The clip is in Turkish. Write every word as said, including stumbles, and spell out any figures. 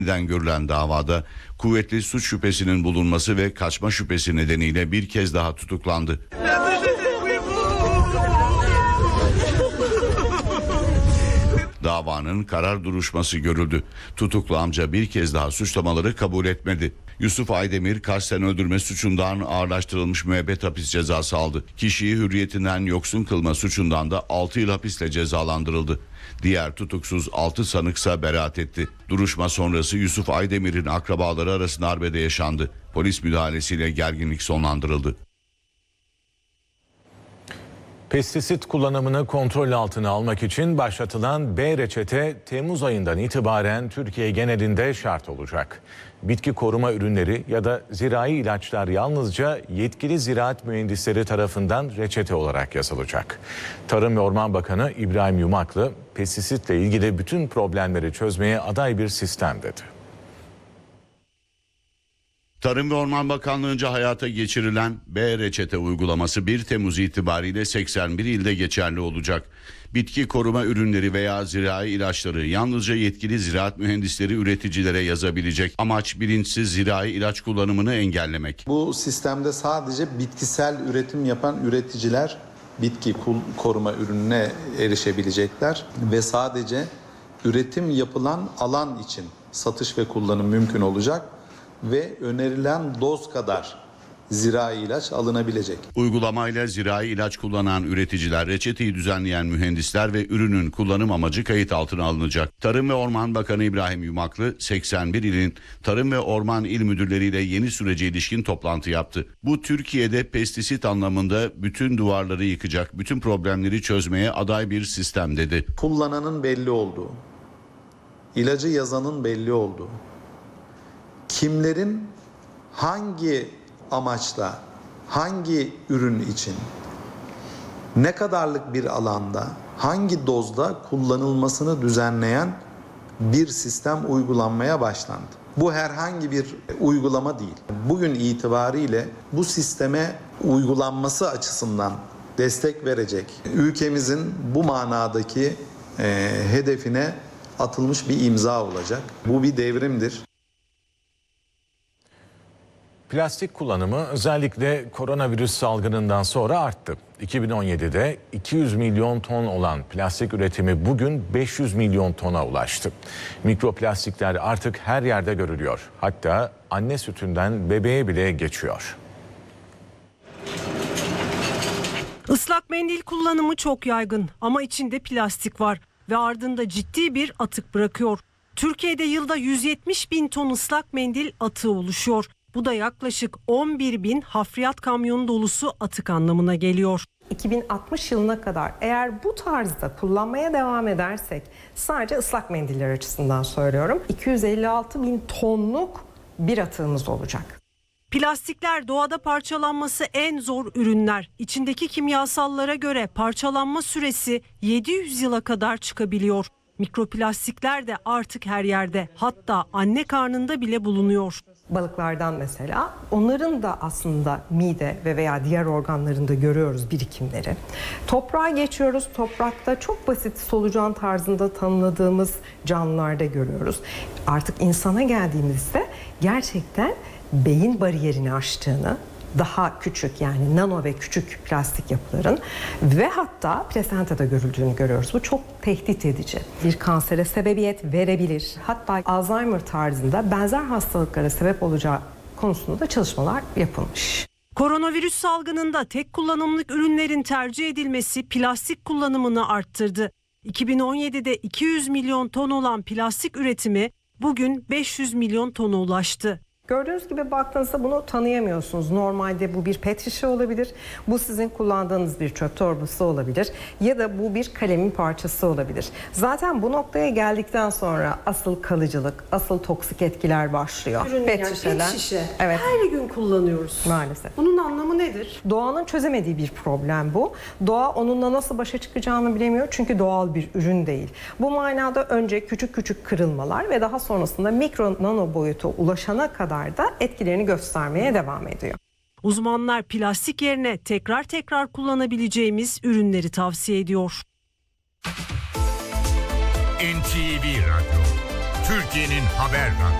Den görülen davada kuvvetli suç şüphesinin bulunması ve kaçma şüphesi nedeniyle bir kez daha tutuklandı. Davanın karar duruşması görüldü. Tutuklu amca bir kez daha suçlamaları kabul etmedi. Yusuf Aydemir kasten öldürme suçundan ağırlaştırılmış müebbet hapis cezası aldı. Kişiyi hürriyetinden yoksun kılma suçundan da altı yıl hapisle cezalandırıldı. Diğer tutuksuz altı sanıksa beraat etti. Duruşma sonrası Yusuf Aydemir'in akrabaları arasında arbede yaşandı. Polis müdahalesiyle gerginlik sonlandırıldı. Pestisit kullanımını kontrol altına almak için başlatılan B reçete Temmuz ayından itibaren Türkiye genelinde şart olacak. Bitki koruma ürünleri ya da zirai ilaçlar yalnızca yetkili ziraat mühendisleri tarafından reçete olarak yazılacak. Tarım ve Orman Bakanı İbrahim Yumaklı, pestisitle ilgili bütün problemleri çözmeye aday bir sistem dedi. Tarım ve Orman Bakanlığı'nca hayata geçirilen B reçete uygulaması bir Temmuz itibariyle seksen bir ilde geçerli olacak. Bitki koruma ürünleri veya zirai ilaçları yalnızca yetkili ziraat mühendisleri üreticilere yazabilecek. Amaç bilinçsiz zirai ilaç kullanımını engellemek. Bu sistemde sadece bitkisel üretim yapan üreticiler bitki koruma ürününe erişebilecekler ve sadece üretim yapılan alan için satış ve kullanım mümkün olacak ve önerilen doz kadar zirai ilaç alınabilecek. Uygulamayla zirai ilaç kullanan üreticiler, reçeteyi düzenleyen mühendisler ve ürünün kullanım amacı kayıt altına alınacak. Tarım ve Orman Bakanı İbrahim Yumaklı, seksen bir ilin Tarım ve Orman İl Müdürleriyle yeni sürece ilişkin toplantı yaptı. Bu Türkiye'de pestisit anlamında bütün duvarları yıkacak, bütün problemleri çözmeye aday bir sistem dedi. Kullananın belli olduğu, ilacı yazanın belli olduğu, kimlerin hangi amaçla, hangi ürün için, ne kadarlık bir alanda, hangi dozda kullanılmasını düzenleyen bir sistem uygulanmaya başlandı. Bu herhangi bir uygulama değil. Bugün itibariyle bu sisteme uygulanması açısından destek verecek, ülkemizin bu manadaki e, hedefine atılmış bir imza olacak. Bu bir devrimdir. Plastik kullanımı özellikle koronavirüs salgınından sonra arttı. iki bin on yedide iki yüz milyon ton olan plastik üretimi bugün beş yüz milyon tona ulaştı. Mikroplastikler artık her yerde görülüyor. Hatta anne sütünden bebeğe bile geçiyor. Islak mendil kullanımı çok yaygın ama içinde plastik var ve ardında ciddi bir atık bırakıyor. Türkiye'de yılda yüz yetmiş bin ton ıslak mendil atığı oluşuyor. Bu da yaklaşık on bir bin hafriyat kamyonu dolusu atık anlamına geliyor. iki bin altmış yılına kadar eğer bu tarzda kullanmaya devam edersek, sadece ıslak mendiller açısından söylüyorum, iki yüz elli altı bin tonluk bir atığımız olacak. Plastikler doğada parçalanması en zor ürünler. İçindeki kimyasallara göre parçalanma süresi yedi yüz yıla kadar çıkabiliyor. Mikroplastikler de artık her yerde, hatta anne karnında bile bulunuyor. Balıklardan mesela, onların da aslında mide ve veya diğer organlarında görüyoruz birikimleri. Toprağa geçiyoruz, toprakta çok basit solucan tarzında tanımladığımız canlılarda görüyoruz. Artık insana geldiğimizde gerçekten beyin bariyerini aştığını, daha küçük yani nano ve küçük plastik yapıların ve hatta plasentada görüldüğünü görüyoruz. Bu çok tehdit edici. Bir kansere sebebiyet verebilir. Hatta Alzheimer tarzında benzer hastalıklara sebep olacağı konusunda da çalışmalar yapılmış. Koronavirüs salgınında tek kullanımlık ürünlerin tercih edilmesi plastik kullanımını arttırdı. iki bin on yedide iki yüz milyon ton olan plastik üretimi bugün beş yüz milyon tona ulaştı. Gördüğünüz gibi baktığınızda bunu tanıyamıyorsunuz. Normalde bu bir pet şişe olabilir, bu sizin kullandığınız bir çöp torbası olabilir ya da bu bir kalemin parçası olabilir. Zaten bu noktaya geldikten sonra asıl kalıcılık, asıl toksik etkiler başlıyor. Ürün, pet, yani şişeden, pet şişe evet. her gün kullanıyoruz. Maalesef. Bunun anlamı nedir? Doğanın çözemediği bir problem bu. Doğa onunla nasıl başa çıkacağını bilemiyor çünkü doğal bir ürün değil. Bu manada önce küçük küçük kırılmalar ve daha sonrasında mikro nano boyuta ulaşana kadar da etkilerini göstermeye devam ediyor. Uzmanlar plastik yerine tekrar tekrar kullanabileceğimiz ürünleri tavsiye ediyor. N T V Radyo, Türkiye Türkiye'nin haber